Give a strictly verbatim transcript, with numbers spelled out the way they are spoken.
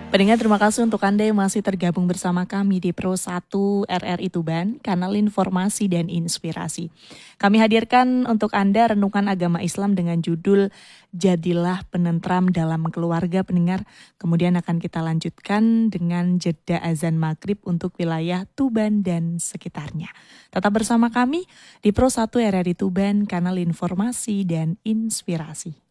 Pendengar, terima kasih untuk Anda yang masih tergabung bersama kami di Pro satu R R I Tuban, kanal informasi dan inspirasi. Kami hadirkan untuk Anda renungan agama Islam dengan judul Jadilah Penentram Dalam Keluarga, pendengar. Kemudian akan kita lanjutkan dengan jeda azan maghrib untuk wilayah Tuban dan sekitarnya. Tetap bersama kami di Pro satu R R I Tuban, kanal informasi dan inspirasi.